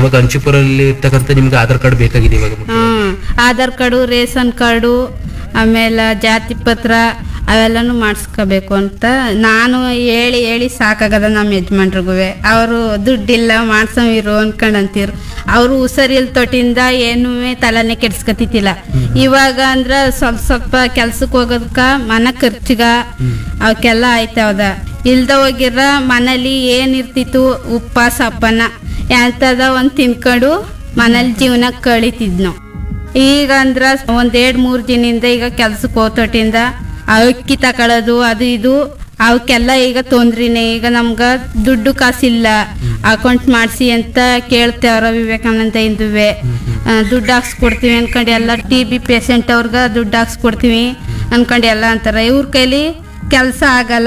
ಇವಾಗ ಅಂಚಿಪುರಲ್ಲಿ ಇರ್ತಕ್ಕಂಥ ನಿಮ್ಗೆ ಆಧಾರ್ ಕಾರ್ಡ್ ಬೇಕಾಗಿದೆ ಇವಾಗ. ಆಧಾರ್ ಕಾರ್ಡು, ರೇಷನ್ ಕಾರ್ಡು, ಆಮೇಲೆ ಜಾತಿ ಪತ್ರ ಅವೆಲ್ಲನೂ ಮಾಡಿಸ್ಕೋಬೇಕು ಅಂತ ನಾನು ಹೇಳಿ ಹೇಳಿ ಸಾಕಾಗದ ನಮ್ಮ ಯಜಮಾನ್ರಿಗೂ. ಅವರು ದುಡ್ಡಿಲ್ಲ ಮಾಡ್ಸೋವಿರು ಅಂತೀರು. ಅವರು ಹುಷಾರಿಲ್ ತೊಟ್ಟಿಂದ ಏನೂ ತಲೆನೇ ಕೆಡ್ಸ್ಕೊತಿತ್ತಿಲ್ಲ. ಇವಾಗ ಅಂದ್ರೆ ಸ್ವಲ್ಪ ಸ್ವಲ್ಪ ಕೆಲ್ಸಕ್ಕೆ ಹೋಗೋದಕ್ಕ ಮನೆ ಖರ್ಚಿಗ ಅವಕ್ಕೆಲ್ಲ ಆಯ್ತವದ. ಇಲ್ದ ಹೋಗಿರ ಮನೇಲಿ ಏನಿರ್ತಿತ್ತು ಉಪ್ಪ ಸಪ್ಪನ ಎಂತದ ಒಂದು ತಿನ್ಕೊಂಡು ಮನೇಲಿ ಜೀವನ ಕಳೀತಿದ್ನು. ಈಗ ಅಂದ್ರ ಒಂದ್ 2-3 ದಿನದಿಂದ ಈಗ ಕೆಲ್ಸಕ್ಕೆ ಹೋಗ್ತೊಟ್ಟಿಂದ ಅಕ್ಕಿ ತಕೊಳ್ಳೋದು ಅದು ಇದು ಅವಕ್ಕೆಲ್ಲ ಈಗ ತೊಂದ್ರೆನೆ. ಈಗ ನಮ್ಗ ದುಡ್ಡು ಕಾಸಿಲ್ಲ, ಅಕೌಂಟ್ ಮಾಡಿಸಿ ಅಂತ ಕೇಳ್ತೇವ್ರ ವಿವೇಕಾನಂದ ಇಂದುವೆ. ದುಡ್ಡು ಹಾಕ್ಸ್ಕೊಡ್ತೀವಿ ಅನ್ಕೊಂಡು ಎಲ್ಲ TB ಪೇಷಂಟ್ ಅವ್ರಿಗೆ ದುಡ್ಡು ಹಾಕ್ಸ್ಕೊಡ್ತೀವಿ ಅನ್ಕೊಂಡು ಎಲ್ಲ ಅಂತಾರ. ಇವ್ರ ಕೈಲಿ ಕೆಲಸ ಆಗಲ್ಲ.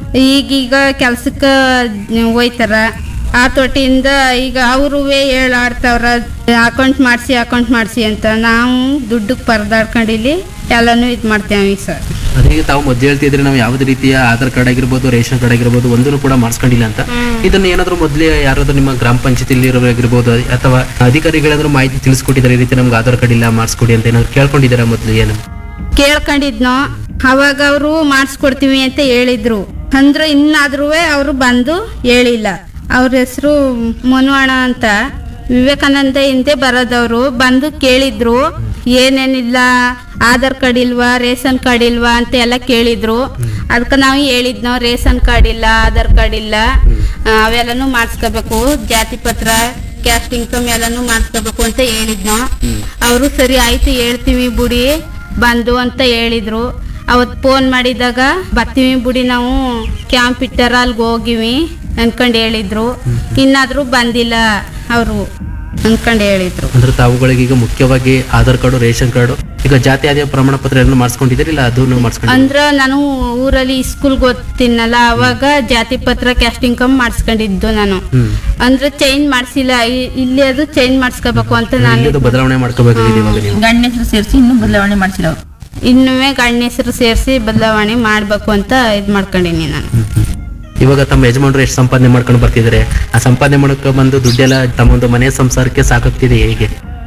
ಈಗೀಗ ಕೆಲ್ಸಕ್ಕೆ ಹೋಯ್ತಾರ. ಆ ತೊಟ್ಟಿಂದ ಈಗ ಅವರು ಹೇಳಾಡ್ತವ್ರ ಅಕೌಂಟ್ ಮಾಡಿಸಿ ಅಂತ. ನಾವು ದುಡ್ಡಿಗೆ ಪರದಾಡ್ಕೊಂಡು ಇಲ್ಲಿ ಎಲ್ಲನೂ ಇದು ಮಾಡ್ತೇವೆ ಸರ್. ಅದೇ ತಾವು ಮೊದಲು ಹೇಳ್ತಿದ್ರೆ ನಾವು ಯಾವುದೇ ರೀತಿಯ ಆಧಾರ್ ಕಾರ್ಡ್ ಆಗಿರ್ಬೋದು, ರೇಷನ್ ಕಾರ್ಡ್ ಆಗಿರ್ಬೋದು ಒಂದನ್ನು ಕೂಡ ಮಾಡಿಸ್ಕೊಂಡಿಲ್ಲ ಅಂತ. ಇದನ್ನ ಏನಾದ್ರು ಮೊದಲೇ ಯಾರಾದ್ರೂ ನಿಮ್ಮ ಗ್ರಾಮ ಪಂಚಾಯತಿಲಿ ಇರೋರಾಗಿರ್ಬೋದು ಅಥವಾ ಅಧಿಕಾರಿಗಳಾದ್ರೂ ಮಾಹಿತಿ ತಿಳಿಸ್ಕೊಟ್ಟಿದ್ದಾರೆ, ಈ ರೀತಿ ನಮ್ಗೆ ಆಧಾರ್ ಕಾರ್ಡ್ ಇಲ್ಲ ಮಾಡಿಸ್ಕೊಡಿ ಅಂತ ಏನಾದ್ರು ಕೇಳ್ಕೊಂಡಿದ್ದೀರಾ ಮೊದಲು? ಏನು ಕೇಳ್ಕೊಂಡಿದ್ನೋ ಅವಾಗ ಅವರು ಮಾಡಿಸ್ಕೊಡ್ತೀವಿ ಅಂತ ಹೇಳಿದ್ರು. ಅಂದ್ರೆ ಇನ್ನಾದ್ರೂ ಅವರು ಬಂದು ಹೇಳಿಲ್ಲ. ಅವ್ರ ಹೆಸರು ಮನುವಾಣ ಅಂತ, ವಿವೇಕಾನಂದ ಹಿಂದೆ ಬರೋದವರು. ಬಂದು ಕೇಳಿದ್ರು ಏನೇನಿಲ್ಲ, ಆಧಾರ್ ಕಾರ್ಡ್ ಇಲ್ವಾ, ರೇಷನ್ ಕಾರ್ಡ್ ಇಲ್ವಾ ಅಂತ ಎಲ್ಲ ಕೇಳಿದ್ರು. ಅದಕ್ಕೆ ನಾವು ಹೇಳಿದ್ನೋ ರೇಷನ್ ಕಾರ್ಡ್ ಇಲ್ಲ, ಆಧಾರ್ ಕಾರ್ಡ್ ಇಲ್ಲ, ಅವೆಲ್ಲನೂ ಮಾಡಿಸ್ಕೋಬೇಕು, ಜಾತಿ ಪತ್ರ, ಕ್ಯಾಸ್ಟ್ ಇನ್ಕಮ್ ಎಲ್ಲನೂ ಮಾಡಿಸ್ಕೋಬೇಕು ಅಂತ ಹೇಳಿದ್ನೋ. ಅವರು ಸರಿ ಆಯ್ತು ಹೇಳ್ತೀವಿ ಬುಡಿ ಬಂದು ಅಂತ ಹೇಳಿದ್ರು. ಅವತ್ತು ಫೋನ್ ಮಾಡಿದಾಗ ಬರ್ತೀವಿ ಬುಡಿ ನಾವು ಕ್ಯಾಂಪ್ ಇಟ್ಟಾರ ಅಲ್ಲಿಗೆ ಹೋಗಿವಿ ಅನ್ಕೊಂಡು ಹೇಳಿದ್ರು. ಇನ್ನಾದ್ರೂ ಬಂದಿಲ್ಲ ಅವರು ಅನ್ಕೊಂಡು ಹೇಳಿದ್ರು. ಅಂದ್ರೆ ತಾವುಗಳಿಗೆ ಈಗ ಮುಖ್ಯವಾಗಿ ಆಧಾರ್ ಕಾರ್ಡು, ರೇಷನ್ ಕಾರ್ಡು, ಈಗ ಜಾತಿ ಆದಾಯ ಪ್ರಮಾಣ ಪತ್ರ ಎಲ್ಲ ಮಾಡಿಸ್ಕೊಂಡಿದ್ದೀರಿ ಇಲ್ಲ ಅದನ್ನು ಮಾಡಿಸ್ಕೊಂಡು? ಅಂದ್ರ ನಾನು ಊರಲ್ಲಿ ಸ್ಕೂಲ್ಗೆ ಓದ್ತೀನಲ್ಲ ಅವಾಗ ಜಾತಿ ಪತ್ರ ಕ್ಯಾಸ್ಟ್ ಇನ್ಕಮ್ ಮಾಡಿಸ್ಕೊಂಡಿದ್ದು ನಾನು. ಅಂದ್ರೆ ಚೇಂಜ್ ಮಾಡಿಸಿಲ್ಲ, ಇಲ್ಲಿ ಅದು ಚೇಂಜ್ ಮಾಡಿಸ್ಕೋಬೇಕು ಅಂತ ನಾನು ಬದಲಾವಣೆ ಮಾಡ್ಕೋಬೇಕಾಗಿದೆ. ಇವಾಗ ನೀವು ಗಂಡ ಹೆಸರು ಸೇರಿಸಿ ಇನ್ನೂ ಬದಲಾವಣೆ ಮಾಡಿಸಿಲ್ಲ ಅವರು. ಇನ್ನುವೇ ಗಂಡ ಹೆಸರು ಸೇರಿಸಿ ಬದಲಾವಣೆ ಮಾಡ್ಬೇಕು ಅಂತ ಇದು ಮಾಡ್ಕೊಂಡಿನಿ ನಾನು. ಇವಾಗ ತಮ್ಮ ಯಜಮಾನರು ಎಷ್ಟು ಸಂಪಾದನೆ ಮಾಡ್ಕೊಂಡು ಬರ್ತಿದ್ದಾರೆ? ಆ ಸಂಪಾದನೆ ಮಾಡಕ್ಕೆ ಬಂದು ದುಡ್ಡೆಲ್ಲ ತಮ್ಮೊಂದು ಮನೆ ಸಂಸಾರಕ್ಕೆ ಸಾಕಾಗ್ತಿದೆ ಹೇಗೆ?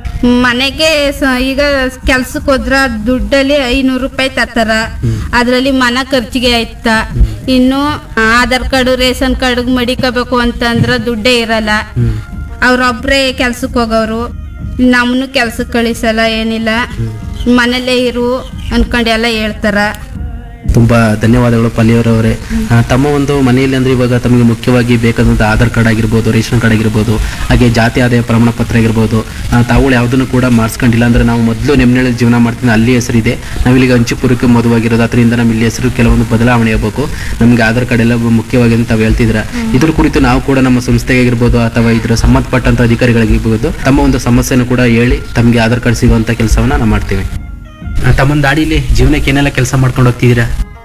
ಮನೆಗೆ ಈಗ ಕೆಲ್ಸಕ್ಕೆ ಹೋದ್ರ ದುಡ್ಡಲ್ಲಿ 500 ರೂಪಾಯಿ ತರ್ತಾರ. ಅದ್ರಲ್ಲಿ ಮನೆ ಖರ್ಚಿಗೆ ಆಯ್ತ. ಇನ್ನು ಆಧಾರ್ ಕಾರ್ಡು, ರೇಷನ್ ಕಾರ್ಡ್ ಮಡಿಕೋಬೇಕು ಅಂತಂದ್ರ ದುಡ್ಡೇ ಇರಲ್ಲ. ಅವ್ರೊಬ್ರೇ ಕೆಲ್ಸಕ್ಕೆ ಹೋಗೋರು, ನಮ್ಮನ್ನು ಕೆಲ್ಸಕ್ಕೆ ಕಳಿಸಲ್ಲ, ಏನಿಲ್ಲ, ಮನೇಲೇ ಇರು ಅನ್ಕೊಂಡು ಎಲ್ಲ ಹೇಳ್ತಾರ. ತುಂಬಾ ಧನ್ಯವಾದಗಳು ಪಲ್ಲಿಯವರವರೇ. ತಮ್ಮ ಒಂದು ಮನೆಯಲ್ಲಿ ಅಂದ್ರೆ ಇವಾಗ ತಮಗೆ ಮುಖ್ಯವಾಗಿ ಬೇಕಾದಂಥ ಆಧಾರ್ ಕಾರ್ಡ್ ಆಗಿರ್ಬೋದು, ರೇಷನ್ ಕಾರ್ಡ್ ಆಗಿರ್ಬೋದು, ಹಾಗೆ ಜಾತಿ ಆದಾಯ ಪ್ರಮಾಣ ಪತ್ರ ಆಗಿರ್ಬೋದು, ತಾವುಗಳು ಯಾವುದನ್ನು ಕೂಡ ಮಾಡಿಸ್ಕೊಂಡಿಲ್ಲ. ಅಂದ್ರೆ ನಾವು ಮೊದಲು ನೆಮ್ಮನೆಯಲ್ಲಿ ಜೀವನ ಮಾಡ್ತೀನಿ, ಅಲ್ಲಿ ಹೆಸರಿದೆ, ನಾವಿಲ್ಲಿಗೆ ಹಂಚಿಪುರಕ್ಕೆ ಮದುವಾಗಿರೋದು, ಅದರಿಂದ ನಮ್ಮ ಇಲ್ಲಿ ಹೆಸರು ಕೆಲವೊಂದು ಬದಲಾವಣೆ ಆಗಬೇಕು. ನಮಗೆ ಆಧಾರ್ ಕಾರ್ಡ್ ಎಲ್ಲ ಮುಖ್ಯವಾಗಿ ಅಂತ ತಾವು ಹೇಳ್ತಿದ್ರ. ಇದ್ರ ಕುರಿತು ನಾವು ಕೂಡ ನಮ್ಮ ಸಂಸ್ಥೆಗೆ ಆಗಿರ್ಬೋದು ಅಥವಾ ಇದರ ಸಂಬಂಧಪಟ್ಟಂತ ಅಧಿಕಾರಿಗಳಿಗಿರ್ಬೋದು ತಮ್ಮ ಒಂದು ಸಮಸ್ಯೆಯನ್ನು ಕೂಡ ಹೇಳಿ ತಮಗೆ ಆಧಾರ್ ಕಾರ್ಡ್ ಸಿಗುವಂತ ಕೆಲಸವನ್ನ ನಾವು ಮಾಡ್ತೀವಿ. ತಮ್ಮೊಂದು ದಾಡಿಲಿ ಜೀವನಕ್ಕೆ ಏನೆಲ್ಲ ಕೆಲಸ ಮಾಡ್ಕೊಂಡು ಹೋಗ್ತಿದ್ದೀರಾ?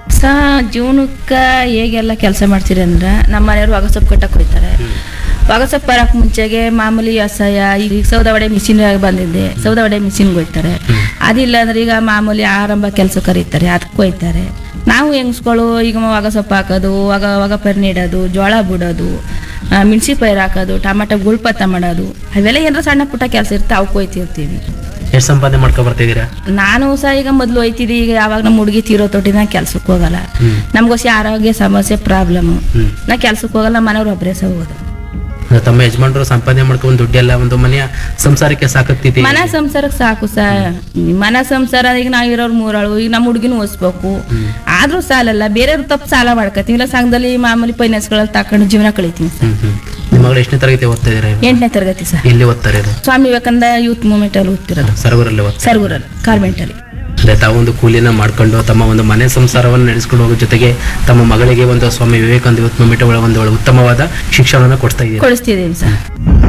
ಜೀವನಕ್ಕೆ ಹೇಗೆಲ್ಲ ಕೆಲಸ ಮಾಡ್ತೀರಿ ಅಂದ್ರೆ ನಮ್ಮ ಮನೆಯವರು ಒಗಸೊಪ್ಪು ಕಟ್ಟಕ್ಕೆ ಹೋಗ್ತಾರೆ. ಒಗಸೊಪ್ಪು ಬರೋಕೆ ಮುಂಚೆಗೆ ಮಾಮೂಲಿ ವ್ಯವಸಾಯ, ಈಗ ಸೌದೆ ಒಡೆ ಮಿಷಿನ್ ಬಂದಿದ್ದೆ, ಸೌದೆ ಒಡೆ ಮಿಷಿನ್ಗೆ ಹೋಗ್ತಾರೆ. ಅದಿಲ್ಲ ಅಂದ್ರೆ ಈಗ ಮಾಮೂಲಿ ಆರಂಭ ಕೆಲಸ ಕರೀತಾರೆ, ಅದಕ್ಕೆ ಹೋಗ್ತಾರೆ. ನಾವು ಹೆಂಗಸ್ಗಳು ಈಗ ಒಗಸೊಪ್ಪು ಹಾಕೋದು, ಒಗ ಪೈರು ನೀಡೋದು, ಜೋಳ ಬಿಡೋದು, ಮೆಣಸಿ ಪೈರು ಹಾಕೋದು, ಟಮಾಟೊ ಗುಳ್ಪತ್ತ ಮಾಡೋದು, ಅವೆಲ್ಲ ಏನಾರ ಸಣ್ಣ ಪುಟ್ಟ ಕೆಲಸ ಇರುತ್ತೆ, ಅವಕ್ಕೆ ಹೋಗ್ತಿರ್ತೀವಿ. ಎಷ್ಟು ಸಂಪಾದನೆ ಮಾಡ್ಕೊ ಬರ್ತಿದ್ದೀರಾ? ನಾನು ಸಹ ಈಗ ಮೊದಲು ಹೋಯ್ತಿದ್ದೆ, ಈಗ ಯಾವಾಗ ನಮ್ಮ ಹುಡುಗಿ ತೀರೋ ತೊಟ್ಟಿನ ಕೆಲ್ಸಕ್ಕೆ ಹೋಗಲ್ಲ. ನಮ್ಗೋಸಿ ಆರೋಗ್ಯ ಸಮಸ್ಯೆ ಪ್ರಾಬ್ಲಮ್, ನಾ ಕೆಲ್ಸಕ್ಕೆ ಹೋಗಲ್ಲ, ಮನೆಯವ್ರು ಒಬ್ಬರೇ ಸಹ ಹೋಗೋದು. ತಮ್ಮ ಯಜಮಾನರು ಸಂಪಾದನೆ ಮಾಡ್ಕೊಂಡು ದುಡ್ಡೆಲ್ಲ ಒಂದು ಮನೆಯ ಸಂಸಾರಕ್ಕೆ ಸಾಕಾಗ್ತೈತಿ? ಮನೆ ಸಂಸಾರಕ್ಕೆ ಸಾಕು ಮನೆ ಸಂಸಾರ. ಈಗ ನಾವಿರೋರು 3 ಆಳು, ಈಗ ನಮ್ಮ ಹುಡುಗಿನೂ ಓದಿಸ್ಬೇಕು, ಆದ್ರೂ ಸಾಲಲ್ಲ. ಬೇರೆಯವ್ರು ತಪ್ಪು ಸಾಲ ಮಾಡ್ಕೊತೀವಿ, ಇಲ್ಲ ಸಂಘದಲ್ಲಿ ಮಾಮೂಲಿ ಫೈನಾನ್ಸ್ಗಳಲ್ಲಿ ತಕೊಂಡು ಜೀವನ ಕಳಿತೀವಿ ಸರ್. ನಿಮ್ಮ ಮಗಳು ಎಷ್ಟನೇ ತರಗತಿ ಓದ್ತಾ ಇದ್ದೀರಾ? 8ನೇ ತರಗತಿ ಸರ್. ಎಲ್ಲಿ ಓದ್ತಾರೆ? ಸ್ವಾಮಿ ವಿವೇಕಾನಂದ ಯೂತ್ ಮೂವ್ಮೆಂಟ್ ಅಲ್ಲಿ ಓದ್ತಿರೋದು. ಸರ್ವೂರಲ್ಲಿ ಕಾನ್ವೆಂಟ್ ಅಲ್ಲಿ. ತಾವೊಂದು ಕೂಲಿನ ಮಾಡ್ಕೊಂಡು ತಮ್ಮ ಒಂದು ಮನೆ ಸಂಸಾರವನ್ನು ನಡೆಸ್ಕೊಂಡು ಹೋಗೋ ಜೊತೆಗೆ ತಮ್ಮ ಮಗಳಿಗೆ ಒಂದು ಸ್ವಾಮಿ ವಿವೇಕಾನಂದ ಯೂತ್ ಮೂವ್ಮೆಂಟ್ ಒಂದು ಉತ್ತಮವಾದ ಶಿಕ್ಷಣವನ್ನು ಕೊಡಿಸ್ತಿದ್ದೀವಿ ಸರ್.